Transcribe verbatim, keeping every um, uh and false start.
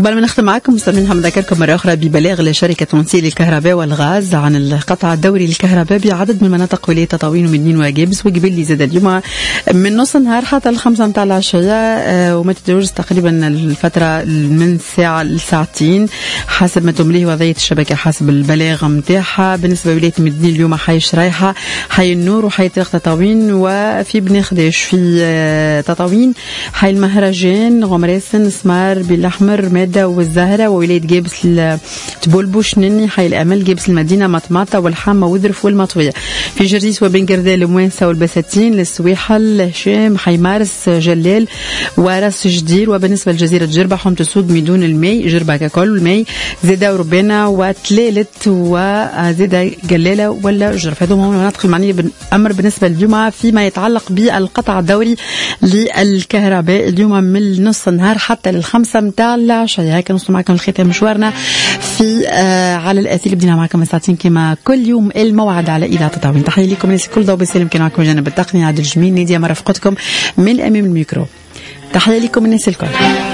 قبل ما نختم معكم مستمعين نذكركم مرة أخرى ببلاغ لشركة تونسية للكهرباء والغاز عن القطع الدوري للكهرباء بعدد من مناطق ولاية تطاوين ومدنين وجابس وجبل لي زاد اليوم من نص النهار حتى الخمسة متاع العشية وما تتجاوز تقريبا الفترة من ساعة لساعتين حسب ما تمليه وضعية الشبكة حسب البلاغ متاعها. بالنسبة لولاية مدنين اليوم حي شرايحة حي النور وحي طريق تطاوين وفي بني خداش في تطاوين حي المهرجان غمراسن سمار بالأحمر مادة والزهرة وولاية جابس تبولبوش نني حي الأمل جابس المدينة مطماطة والحامة وذرف والمطوية في جرجيس وبن قردال الموانسة والبساتين للسويحة الهشام حي مارس جلال وراس جدير. وبالنسبة لجزيرة جربة حومة السود ميدون الماء جربة ككل الماء زيدا وربانة وتلالت وزيدا جلالة ولا جرف. هذوم هم المناطق المعنية بالأمر بالنسبة لليوم فيما يتعلق بالقطع الدوري للكهرباء اليوم من نص النهار حتى للخمسة متاع العشية. هيك نوصل معكم الختام مشوارنا في آه على الأثير. بدينا معكم الساعتين كما كل يوم الموعد على إذاعة تطاوين. تحية لكم الناس الكل ضوء بسلم كان معكم جانب التقنية عادل جميل نادية مرافقتكم من أمام الميكرو. تحية لكم الناس الكل.